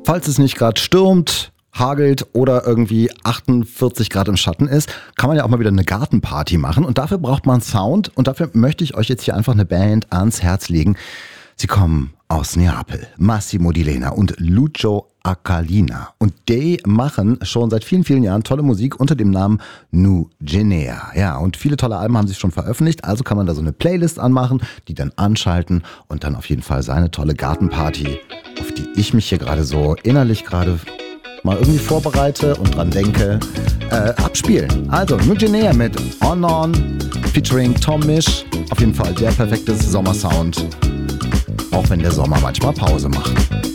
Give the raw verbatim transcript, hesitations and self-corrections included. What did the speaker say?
Falls es nicht gerade stürmt, hagelt oder irgendwie achtundvierzig Grad im Schatten ist, kann man ja auch mal wieder eine Gartenparty machen. Und dafür braucht man Sound. Und dafür möchte ich euch jetzt hier einfach eine Band ans Herz legen. Sie kommen aus Neapel. Massimo Di Lena und Lucio Acalina. Und die machen schon seit vielen, vielen Jahren tolle Musik unter dem Namen Nu Genea. Ja, und viele tolle Alben haben sie schon veröffentlicht. Also kann man da so eine Playlist anmachen, die dann anschalten und dann auf jeden Fall seine tolle Gartenparty, auf die ich mich hier gerade so innerlich gerade mal irgendwie vorbereite und dran denke, äh, abspielen. Also Nu Genea mit On On featuring Tom Misch. Auf jeden Fall der perfekte Sommersound. Auch wenn der Sommer manchmal Pause macht.